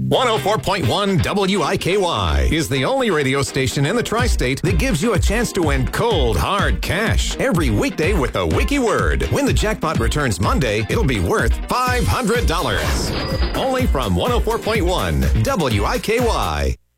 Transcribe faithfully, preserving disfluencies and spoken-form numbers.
one oh four point one W I K Y is the only radio station in the tri-state that gives you a chance to win cold, hard cash every weekday with the Wiki Word. When the jackpot returns Monday, it'll be worth five hundred dollars. Only from one oh four point one W I K Y.